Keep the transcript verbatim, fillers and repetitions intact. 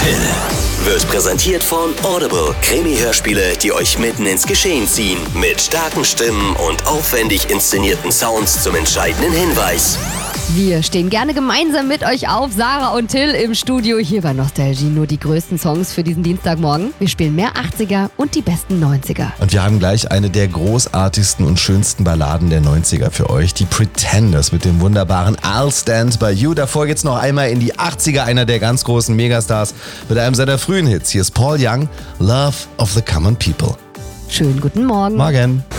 Till. Wird präsentiert von Audible. Krimi-Hörspiele, die euch mitten ins Geschehen ziehen. Mit starken Stimmen und aufwendig inszenierten Sounds zum entscheidenden Hinweis. Wir stehen gerne gemeinsam mit euch auf, Sarah und Till im Studio. Hier bei Nostalgie nur die größten Songs für diesen Dienstagmorgen. Wir spielen mehr achtziger und die besten neunziger. Und wir haben gleich eine der großartigsten und schönsten Balladen der neunziger für euch. Die Pretenders mit dem wunderbaren I'll Stand By You. Davor geht's noch einmal in die achtziger, einer der ganz großen Megastars mit einem seiner frühen Hits. Hier ist Paul Young, Love of the Common People. Schönen guten Morgen. Morgen.